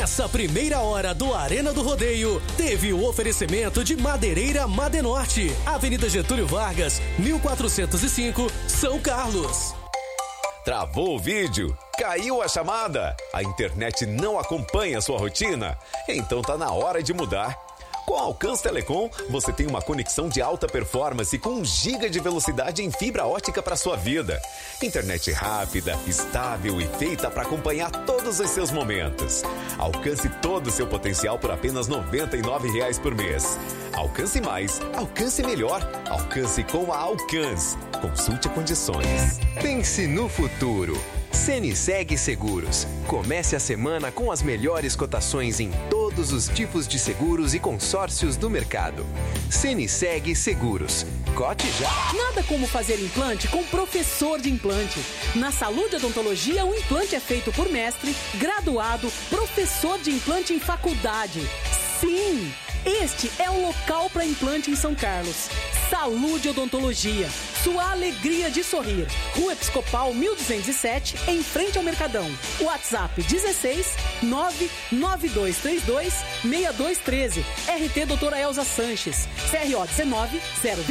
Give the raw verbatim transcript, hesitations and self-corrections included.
Essa primeira hora do Arena do Rodeio teve o oferecimento de Madeireira Madenorte, Avenida Getúlio Vargas, mil quatrocentos e cinco, São Carlos. Travou o vídeo? Caiu a chamada? A internet não acompanha a sua rotina? Então tá na hora de mudar. Com a Alcance Telecom, você tem uma conexão de alta performance com um giga de velocidade em fibra ótica para sua vida. Internet rápida, estável e feita para acompanhar todos os seus momentos. Alcance todo o seu potencial por apenas noventa e nove reais por mês. Alcance mais, alcance melhor, alcance com a Alcance. Consulte condições. Pense no futuro. Ceniseg Seguros. Comece a semana com as melhores cotações em todos os tipos de seguros e consórcios do mercado. Ceniseg Seguros. Cote já! Nada como fazer implante com professor de implante. Na Saúde Odontologia, o implante é feito por mestre, graduado, professor de implante em faculdade. Sim! Este é o local para implante em São Carlos. Saúde Odontologia. Sua alegria de sorrir. Rua Episcopal mil duzentos e sete, em frente ao Mercadão. WhatsApp dezesseis, nove nove dois três dois, seis dois um três. R T Doutora Elza Sanches. C R O dezenove, zero